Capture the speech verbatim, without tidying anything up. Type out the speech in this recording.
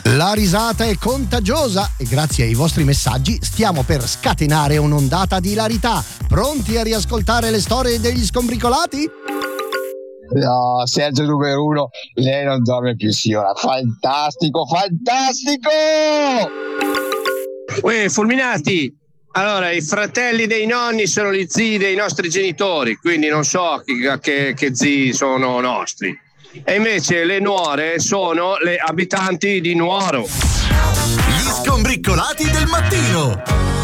La risata è contagiosa e grazie ai vostri messaggi stiamo per scatenare un'ondata di ilarità. Pronti a riascoltare le storie degli scombricolati? No, Sergio numero uno, lei non dorme più, signora. Fantastico, fantastico! Uè, Fulminati, allora i fratelli dei nonni sono gli zii dei nostri genitori, quindi non so che, che, che zii sono nostri. E invece le nuore sono le abitanti di Nuoro. Gli scombriccolati del mattino.